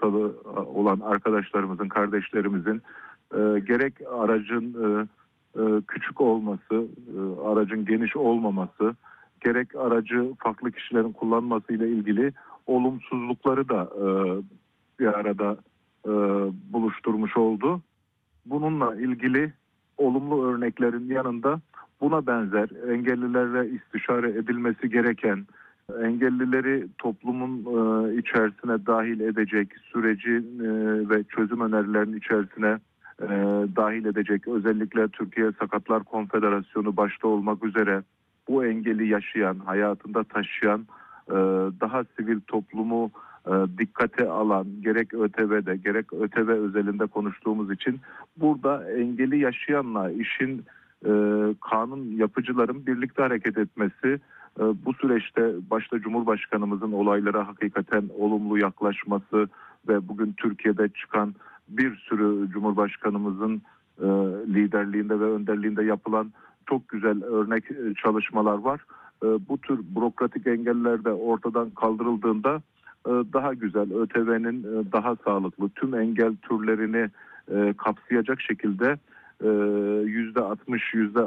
sigortalı olan arkadaşlarımızın, kardeşlerimizin gerek aracın küçük olması, aracın geniş olmaması, gerek aracı farklı kişilerin kullanması ile ilgili olumsuzlukları da bir arada buluşturmuş oldu. Bununla ilgili olumlu örneklerin yanında buna benzer engellilerle istişare edilmesi gereken, engellileri toplumun içerisine dahil edecek süreci ve çözüm önerilerinin içerisine dahil edecek, özellikle Türkiye Sakatlar Konfederasyonu başta olmak üzere bu engeli yaşayan, hayatında taşıyan, daha sivil toplumu dikkate alan, gerek ÖTV'de gerek ÖTV özelinde konuştuğumuz için burada engeli yaşayanla işin kanun yapıcıların birlikte hareket etmesi, bu süreçte başta Cumhurbaşkanımızın olaylara hakikaten olumlu yaklaşması ve bugün Türkiye'de çıkan bir sürü Cumhurbaşkanımızın liderliğinde ve önderliğinde yapılan çok güzel örnek çalışmalar var. Bu tür bürokratik engeller de ortadan kaldırıldığında daha güzel, ÖTV'nin daha sağlıklı, tüm engel türlerini kapsayacak şekilde %60,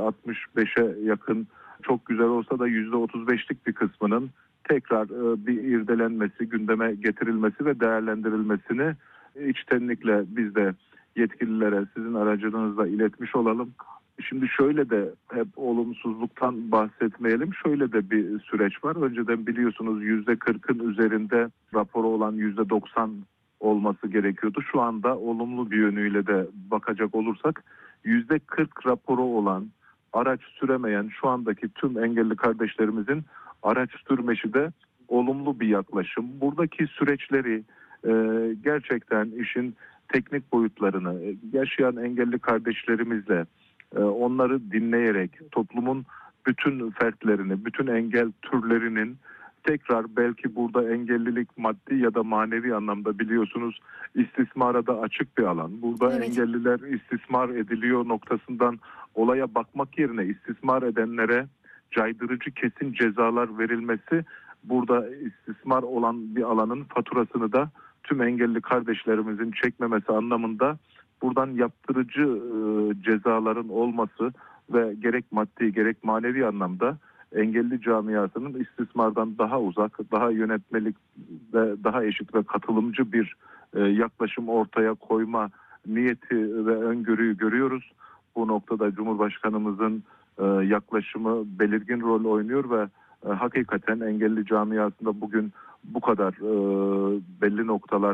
%65'e yakın, çok güzel olsa da %35'lik bir kısmının tekrar bir irdelenmesi, gündeme getirilmesi ve değerlendirilmesini içtenlikle biz de yetkililere sizin aracılığınızla iletmiş olalım. Şimdi şöyle de hep olumsuzluktan bahsetmeyelim. Şöyle de bir süreç var. Önceden biliyorsunuz %40'ın üzerinde raporu olan %90 olması gerekiyordu. Şu anda olumlu bir yönüyle de bakacak olursak %40 raporu olan, araç süremeyen şu andaki tüm engelli kardeşlerimizin araç sürmesi de olumlu bir yaklaşım. Buradaki süreçleri gerçekten işin teknik boyutlarını yaşayan engelli kardeşlerimizle onları dinleyerek toplumun bütün fertlerini, bütün engel türlerinin tekrar belki burada engellilik maddi ya da manevi anlamda biliyorsunuz istismara da açık bir alan. Burada Evet. engelliler istismar ediliyor noktasından olaya bakmak yerine istismar edenlere caydırıcı kesin cezalar verilmesi, burada istismar olan bir alanın faturasını da tüm engelli kardeşlerimizin çekmemesi anlamında buradan yaptırıcı cezaların olması ve gerek maddi gerek manevi anlamda engelli camiasının istismardan daha uzak, daha yönetmelik ve daha eşit ve katılımcı bir yaklaşım ortaya koyma niyeti ve öngörüyü görüyoruz. Bu noktada Cumhurbaşkanımızın yaklaşımı belirgin rol oynuyor ve hakikaten engelli camiasında bugün bu kadar belli noktalar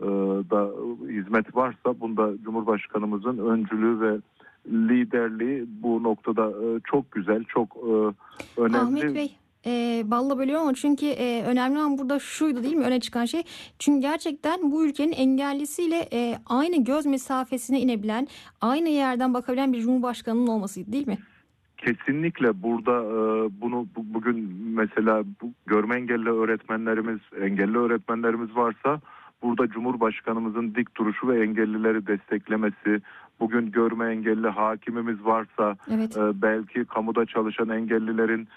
da hizmet varsa bunda Cumhurbaşkanımızın öncülüğü ve liderliği bu noktada çok güzel, çok Ahmet önemli. Bey, balla bölüyorum ama çünkü önemli olan burada şuydu değil mi, öne çıkan şey. Çünkü gerçekten bu ülkenin engellisiyle aynı göz mesafesine inebilen, aynı yerden bakabilen bir cumhurbaşkanının olmasıydı değil mi? Kesinlikle burada bunu bugün mesela bu görme engelli öğretmenlerimiz, engelli öğretmenlerimiz varsa burada Cumhurbaşkanımızın dik duruşu ve engellileri desteklemesi, bugün görme engelli hakimimiz varsa Evet. belki kamuda çalışan engellilerin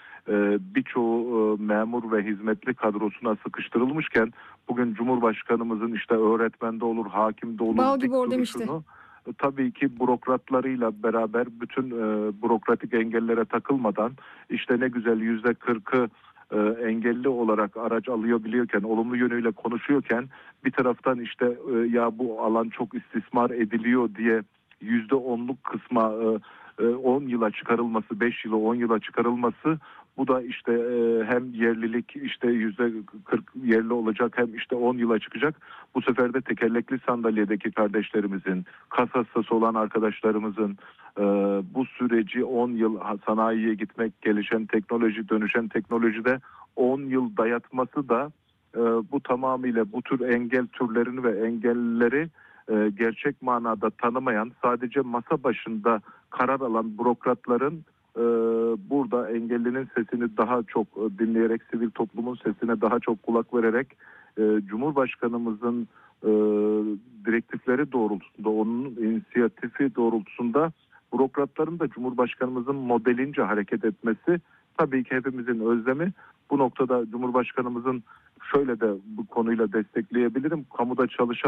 birçoğu memur ve hizmetli kadrosuna sıkıştırılmışken bugün Cumhurbaşkanımızın işte öğretmende olur, hakimde olur Bal gibi dik or demişti. duruşunu tabii ki bürokratlarıyla beraber bütün bürokratik engellere takılmadan işte ne güzel %40'ı engelli olarak araç alıyor biliyorken, olumlu yönüyle konuşuyorken bir taraftan işte ya bu alan çok istismar ediliyor diye %10'luk kısma 10 yıla çıkarılması, 5 yıla 10 yıla çıkarılması, bu da işte hem yerlilik işte %40 yerli olacak hem işte 10 yıla çıkacak. Bu sefer de tekerlekli sandalyedeki kardeşlerimizin, kas hastası olan arkadaşlarımızın bu süreci 10 yıl sanayiye gitmek, gelişen teknoloji, dönüşen teknolojide 10 yıl dayatması da bu tamamıyla bu tür engel türlerini ve engellileri gerçek manada tanımayan, sadece masa başında karar alan bürokratların burada engellinin sesini daha çok dinleyerek, sivil toplumun sesine daha çok kulak vererek Cumhurbaşkanımızın direktifleri doğrultusunda, onun inisiyatifi doğrultusunda bürokratların da Cumhurbaşkanımızın modelince hareket etmesi tabii ki hepimizin özlemi. Bu noktada Cumhurbaşkanımızın şöyle de bu konuyla destekleyebilirim. Kamuda çalışan